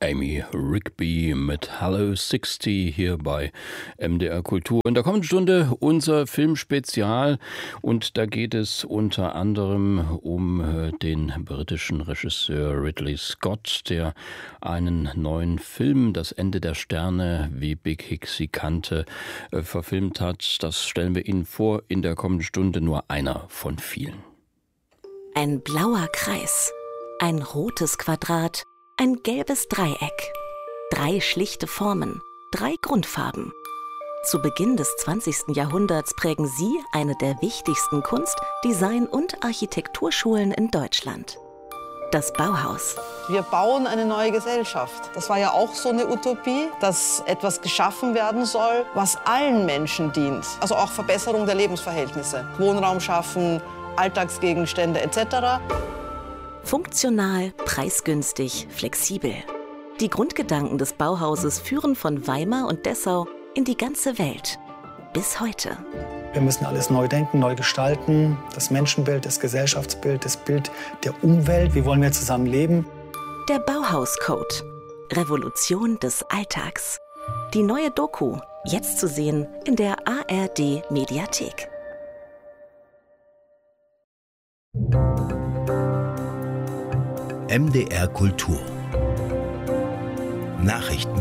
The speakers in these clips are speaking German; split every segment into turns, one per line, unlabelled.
Amy Rigby mit Hello 60 hier bei MDR Kultur. In der kommenden Stunde unser Filmspezial und da geht es unter anderem um den britischen Regisseur Ridley Scott, der einen neuen Film, Das Ende der Sterne, wie Big Hick sie kannte, verfilmt hat. Das stellen wir Ihnen vor, in der kommenden Stunde nur einer von vielen.
Ein blauer Kreis, ein rotes Quadrat, ein gelbes Dreieck. 3 schlichte Formen, 3 Grundfarben. Zu Beginn des 20. Jahrhunderts prägen sie eine der wichtigsten Kunst-, Design- und Architekturschulen in Deutschland. Das Bauhaus.
Wir bauen eine neue Gesellschaft. Das war ja auch so eine Utopie, dass etwas geschaffen werden soll, was allen Menschen dient. Also auch Verbesserung der Lebensverhältnisse. Wohnraum schaffen, Alltagsgegenstände etc.
Funktional, preisgünstig, flexibel. Die Grundgedanken des Bauhauses führen von Weimar und Dessau in die ganze Welt. Bis heute.
Wir müssen alles neu denken, neu gestalten. Das Menschenbild, das Gesellschaftsbild, das Bild der Umwelt. Wie wollen wir zusammen leben?
Der Bauhauscode. Revolution des Alltags. Die neue Doku, jetzt zu sehen in der ARD-Mediathek.
MDR Kultur. Nachrichten.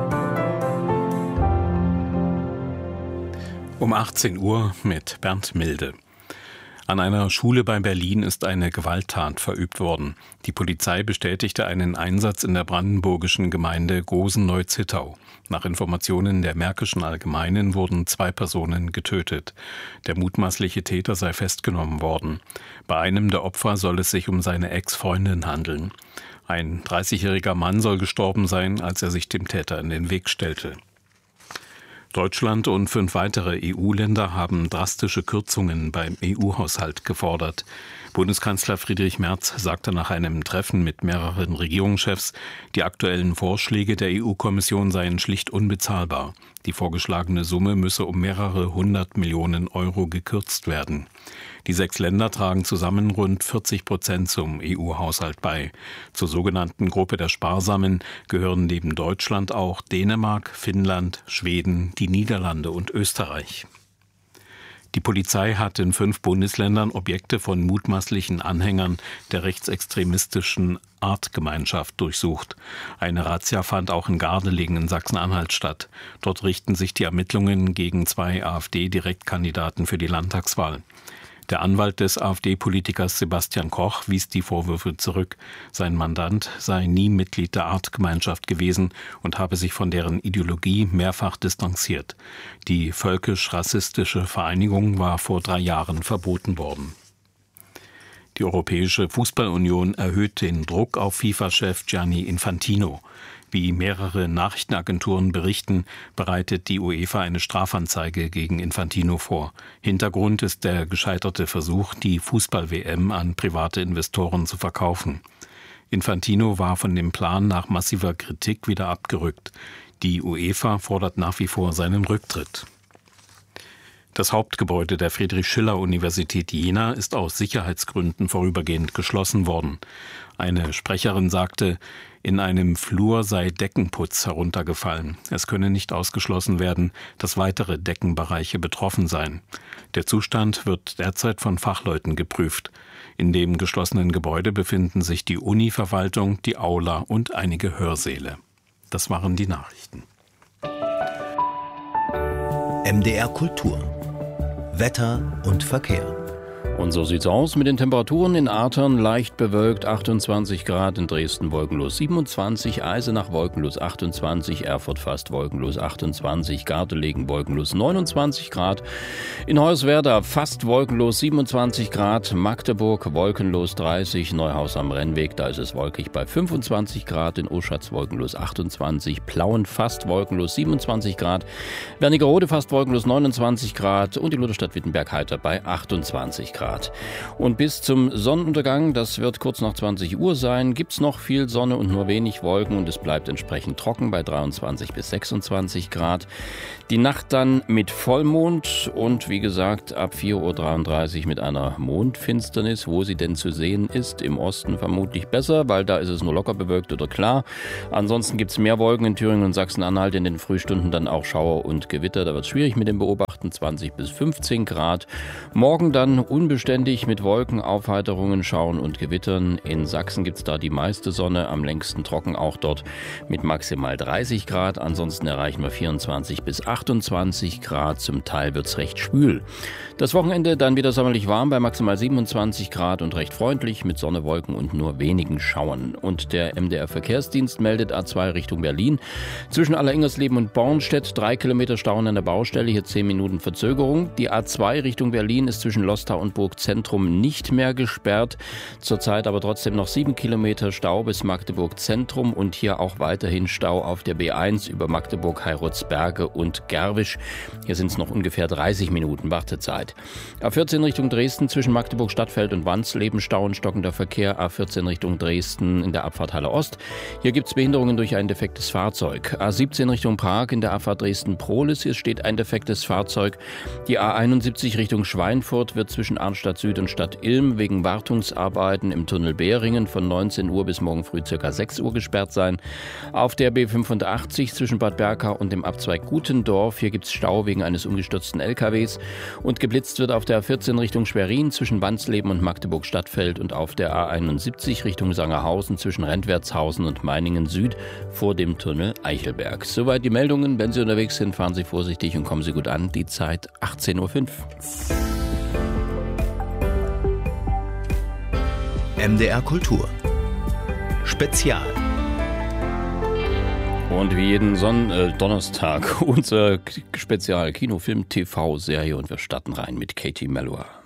Um 18 Uhr mit Bernd Milde. An einer Schule bei Berlin ist eine Gewalttat verübt worden. Die Polizei bestätigte einen Einsatz in der brandenburgischen Gemeinde Gosen-Neu-Zittau. Nach Informationen der Märkischen Allgemeinen wurden 2 Personen getötet. Der mutmaßliche Täter sei festgenommen worden. Bei einem der Opfer soll es sich um seine Ex-Freundin handeln. Ein 30-jähriger Mann soll gestorben sein, als er sich dem Täter in den Weg stellte. Deutschland und 5 weitere EU-Länder haben drastische Kürzungen beim EU-Haushalt gefordert. Bundeskanzler Friedrich Merz sagte nach einem Treffen mit mehreren Regierungschefs, die aktuellen Vorschläge der EU-Kommission seien schlicht unbezahlbar. Die vorgeschlagene Summe müsse um mehrere 100 Millionen Euro gekürzt werden. Die 6 Länder tragen zusammen rund 40% zum EU-Haushalt bei. Zur sogenannten Gruppe der Sparsamen gehören neben Deutschland auch Dänemark, Finnland, Schweden, die Niederlande und Österreich. Die Polizei hat in 5 Bundesländern Objekte von mutmaßlichen Anhängern der rechtsextremistischen Artgemeinschaft durchsucht. Eine Razzia fand auch in Gardelegen in Sachsen-Anhalt statt. Dort richten sich die Ermittlungen gegen 2 AfD-Direktkandidaten für die Landtagswahl. Der Anwalt des AfD-Politikers Sebastian Koch wies die Vorwürfe zurück. Sein Mandant sei nie Mitglied der Artgemeinschaft gewesen und habe sich von deren Ideologie mehrfach distanziert. Die völkisch-rassistische Vereinigung war vor 3 Jahren verboten worden. Die Europäische Fußballunion erhöht den Druck auf FIFA-Chef Gianni Infantino. Wie mehrere Nachrichtenagenturen berichten, bereitet die UEFA eine Strafanzeige gegen Infantino vor. Hintergrund ist der gescheiterte Versuch, die Fußball-WM an private Investoren zu verkaufen. Infantino war von dem Plan nach massiver Kritik wieder abgerückt. Die UEFA fordert nach wie vor seinen Rücktritt. Das Hauptgebäude der Friedrich-Schiller-Universität Jena ist aus Sicherheitsgründen vorübergehend geschlossen worden. Eine Sprecherin sagte, in einem Flur sei Deckenputz heruntergefallen. Es könne nicht ausgeschlossen werden, dass weitere Deckenbereiche betroffen seien. Der Zustand wird derzeit von Fachleuten geprüft. In dem geschlossenen Gebäude befinden sich die Uni-Verwaltung, die Aula und einige Hörsäle. Das waren die Nachrichten.
MDR Kultur. Wetter und Verkehr.
Und so sieht's aus mit den Temperaturen in Artern, leicht bewölkt, 28 Grad, in Dresden wolkenlos 27, Eisenach wolkenlos 28, Erfurt fast wolkenlos 28, Gardelegen wolkenlos 29 Grad, in Hoyerswerda fast wolkenlos 27 Grad, Magdeburg wolkenlos 30, Neuhaus am Rennweg, da ist es wolkig bei 25 Grad, in Oschatz wolkenlos 28, Plauen fast wolkenlos 27 Grad, Wernigerode fast wolkenlos 29 Grad und die Lutherstadt Wittenberg heiter bei 28 Grad. Grad. Und bis zum Sonnenuntergang, das wird kurz nach 20 Uhr sein, gibt's noch viel Sonne und nur wenig Wolken und es bleibt entsprechend trocken bei 23 bis 26 Grad. Die Nacht dann mit Vollmond und wie gesagt ab 4:33 Uhr mit einer Mondfinsternis. Wo sie denn zu sehen ist, im Osten vermutlich besser, weil da ist es nur locker bewölkt oder klar. Ansonsten gibt's mehr Wolken in Thüringen und Sachsen-Anhalt, in den Frühstunden dann auch Schauer und Gewitter. Da wird es schwierig mit dem Beobachten, 20 bis 15 Grad. Morgen dann unbeständig mit Wolken, Aufheiterungen, Schauern und Gewittern. In Sachsen gibt's da die meiste Sonne, am längsten trocken auch dort mit maximal 30 Grad. Ansonsten erreichen wir 24 bis 28 Grad. Zum Teil wird's recht schwül. Das Wochenende dann wieder sommerlich warm bei maximal 27 Grad und recht freundlich mit Sonne, Wolken und nur wenigen Schauern. Und der MDR-Verkehrsdienst meldet A2 Richtung Berlin. Zwischen Alleringers-Leben und Bornstedt 3 Kilometer Stauen an der Baustelle, hier 10 Minuten Verzögerung. Die A2 Richtung Berlin ist zwischen Lostal und Burgzentrum nicht mehr gesperrt. Zurzeit aber trotzdem noch 7 Kilometer Stau bis Magdeburg Zentrum und hier auch weiterhin Stau auf der B1 über Magdeburg, Heiratsberge und Gerwisch. Hier sind es noch ungefähr 30 Minuten Wartezeit. A14 Richtung Dresden zwischen Magdeburg Stadtfeld und Wansleben Stau und stockender Verkehr. A14 Richtung Dresden in der Abfahrt Halle Ost. Hier gibt es Behinderungen durch ein defektes Fahrzeug. A17 Richtung Prag in der Abfahrt Dresden-Prohlis. Hier steht ein defektes Fahrzeug. Die A71 Richtung Schweinfurt wird zwischen Arnstadt Süd und Stadt Ilm wegen Wartungsarbeiten im Tunnel Behringen von 19 Uhr bis morgen früh ca. 6 Uhr gesperrt sein. Auf der B85 zwischen Bad Berka und dem Abzweig Gutendorf. Hier gibt es Stau wegen eines umgestürzten LKWs. Und geblitzt wird auf der A14 Richtung Schwerin zwischen Wansleben und Magdeburg-Stadtfeld und auf der A71 Richtung Sangerhausen zwischen Rentwertshausen und Meiningen Süd vor dem Tunnel Eichelberg. Soweit die Meldungen. Wenn Sie unterwegs sind, fahren Sie vorsichtig und kommen Sie gut an. Die Zeit 18:05 Uhr.
MDR Kultur Spezial.
Und wie jeden Donnerstag unser Spezial Kinofilm, TV-Serie und wir starten rein mit Katie Melua.